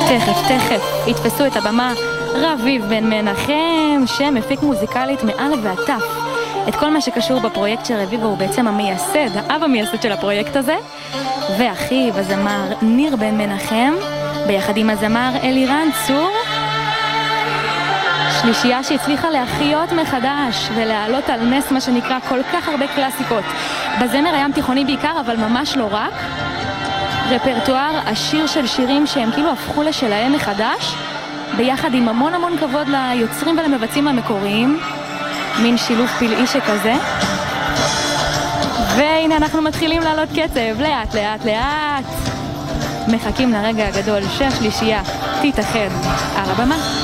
תכף יתפסו את הבמה רביב בן מנחם, שמפיק מוזיקלית מא' ועד ת' את כל מה שקשור בפרויקט של רביב, הוא בעצם המייסד, האב המייסד של הפרויקט הזה, ואחיו הזמר ניר בן מנחם ביחד עם הזמר אלירן צור, שלישייה שהצליחה להחיות מחדש ולהעלות על נס מה שנקרא כל כך הרבה קלאסיקות בזמר הים תיכוני בעיקר, אבל ממש לא רק. רפרטואר עשיר של שירים שהם כאילו הפכו לשלהם מחדש, ביחד עם המון המון כבוד ליוצרים ולמבצעים המקוריים, מין שילוב פלאי שכזה. והנה אנחנו מתחילים לעלות קצב, לאט לאט לאט, מחכים לרגע הגדול שהשלישייה תתאחד על הבמה.